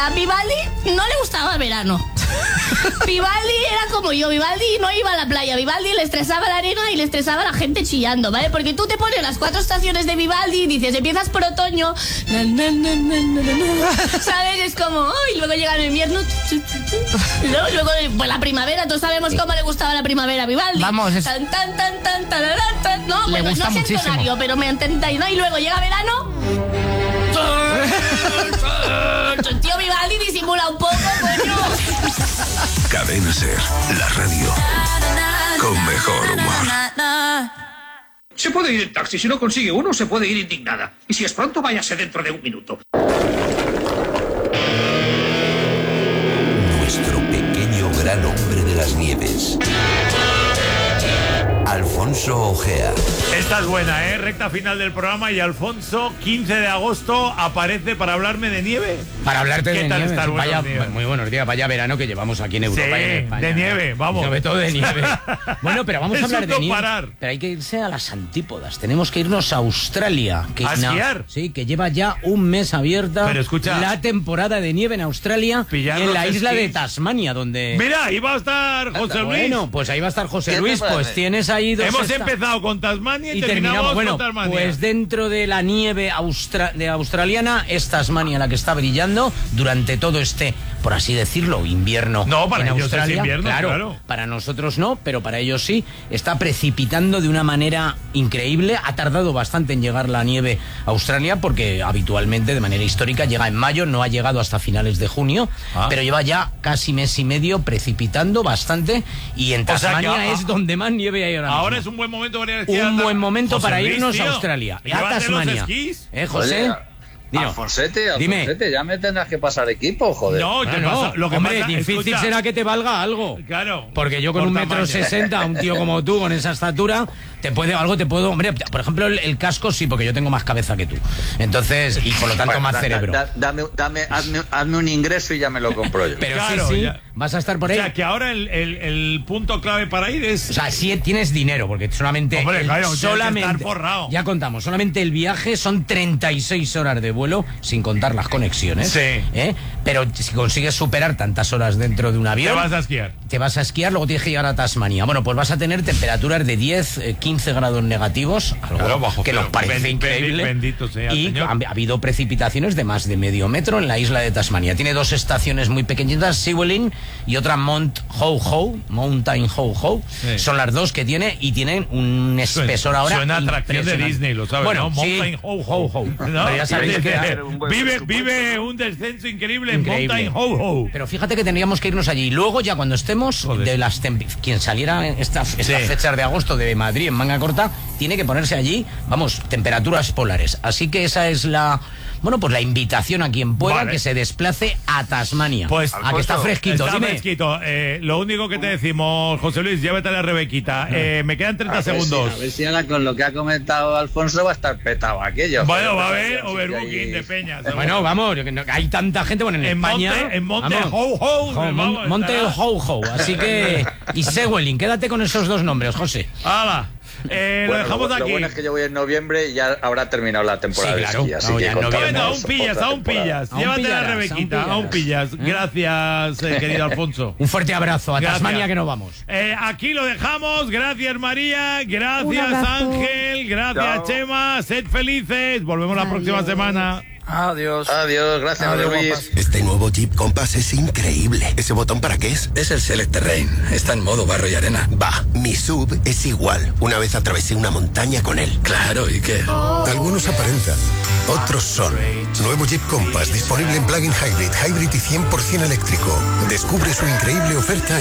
A Vivaldi no le gustaba el verano. Vivaldi era como yo, Vivaldi no iba a la playa, Vivaldi le estresaba la arena y le estresaba la gente chillando, ¿vale? Porque tú te pones las 4 estaciones de Vivaldi y dices, empiezas por otoño, ¿sabes? Es como, y luego llega el invierno, luego pues la primavera, todos sabemos cómo le gustaba la primavera a Vivaldi. Vamos, es... tan, no, le bueno, gusta no sé muchísimo. tonario, pero me entendáis, ¿no? Y luego llega verano. Tío, Vivaldi disimula un poco, coño. Cadena Ser, la radio con mejor humor. Se puede ir en taxi, si no consigue uno, se puede ir indignada. Y si es pronto, váyase dentro de un minuto. Nuestro pequeño gran hombre de las nieves. Alfonso Ojea. Esta es buena, ¿eh? Recta final del programa y Alfonso, 15 de agosto, aparece para hablarme de nieve. Para hablarte de ¿Qué tal nieve. estás? Vaya, Buenos días. muy buenos días. Vaya verano que llevamos aquí en Europa Sí, y en España. de nieve, vamos. Sobre todo de nieve. Bueno, pero vamos a Es hablar un de no nieve. parar. Pero hay que irse a las antípodas. Tenemos que irnos a Australia. ¿A esquiar? Sí, que lleva ya un mes abierta Pero escucha, la temporada de nieve en Australia y pillar en la los isla de esquís. Tasmania, donde... Mira, ahí va a estar José Luis. Bueno, pues ahí va a estar José ¿Qué Luis. te parece? Pues tienes ahí dos... Hemos empezado con Tasmania y Y terminamos bueno, con Tasmania. pues dentro de la nieve australiana es Tasmania la que está brillando durante todo este, por así decirlo, invierno. No, para en ellos es Australia. invierno, claro, claro. para nosotros no, pero para ellos sí. Está precipitando de una manera increíble. Ha tardado bastante en llegar la nieve a Australia porque habitualmente, de manera histórica, llega en mayo, no ha llegado hasta finales de junio, pero lleva ya casi mes y medio precipitando bastante y en O sea que Tasmania es donde más nieve hay ahora mismo. Ahora es un buen momento para ir a esquiar. Un buen momento José para Luis, irnos tío, a Australia, a llévate los Tasmania. esquís. José? Oye, Dino. Alfonsete, Dime. ya me tendrás que pasar equipo, joder. No, Ah, te no. pasa, lo que Hombre, pasa, difícil escucha, será que te valga algo. Claro. Porque yo con por 1,60 m, un tío como tú, con esa estatura, te puedo, hombre, por ejemplo, el casco sí, porque yo tengo más cabeza que tú. Entonces, y por lo tanto Bueno, más cerebro. Hazme un ingreso y ya me lo compro yo. Pero Claro, sí, ya. vas a estar por ahí. O sea, que ahora el punto clave para ir es... O sea, sí tienes dinero, porque solamente... Hombre, claro, tienes que solamente estar forrado. Ya contamos, solamente el viaje son 36 horas de vuelo, sin contar las conexiones. Sí. Pero si consigues superar tantas horas dentro de un avión... Te vas a esquiar. Te vas a esquiar, luego tienes que llegar a Tasmania. Bueno, pues vas a tener temperaturas de 10, 15 grados negativos, algo Claro, bajo que nos cero. parece increíble. Bendito sea el y Señor. ha habido precipitaciones de más de medio metro en la isla de Tasmania. Tiene 2 estaciones muy pequeñitas, Sewelin y otra Mountain Ho Ho. Sí. Son las 2 que tiene y tienen un espesor ahora Suena atracción de impresionante. Disney, lo sabes, bueno, ¿no? Mountain sí. Ho Ho. ¿No? Pero ya sabéis que... Vive un descenso increíble en Increíble. Mountain Ho Ho. Pero fíjate que tendríamos que irnos allí. Luego, ya cuando estemos, Joder. de las quien saliera en estas fechas de agosto de Madrid en manga corta, tiene que ponerse allí, vamos, temperaturas polares. Así que esa es la invitación a quien pueda, Vale. que se desplace a Tasmania. Pues, a que está fresquito. Está Dime. fresquito. Lo único que te decimos, José Luis, llévate a la Rebequita. Me quedan 30 segundos. A ver si ahora con lo que ha comentado Alfonso va a estar petado aquello. Bueno, joder, va a haber así que overbooking ahí- de peñas. seguro. Bueno, vamos, hay tanta gente, bueno, en España... Monte vamos. Ho Ho. vamos, Monte estará. Ho Ho. Así que... Y Sewelin, quédate con esos 2 nombres, José. ¡Hala! Lo Bueno, dejamos lo aquí. bueno es que yo voy en noviembre y ya habrá terminado la temporada Sí, de claro. esquí, así No, que ya en noviembre. Bueno, contaremos aún pillas, otra aún temporada. pillas. Aún Llévate a la pillarás, Rebequita, aún aún pillas. Gracias, querido Alfonso. Un fuerte abrazo. A Gracias. Tasmania que nos vamos. Aquí lo dejamos. Gracias, María. Un Gracias, abrazo. Ángel. Gracias, Chao. Chema. Sed felices. Volvemos la próxima semana. Adiós, gracias, Luis. Este nuevo Jeep Compass es increíble. ¿Ese botón para qué es? Es el Select Terrain. Está en modo barro y arena. Va, mi SUV es igual. Una vez atravesé una montaña con él. Claro, ¿y qué? Algunos aparentan, otros son. Nuevo Jeep Compass disponible en plug-in hybrid y 100% eléctrico. Descubre su increíble oferta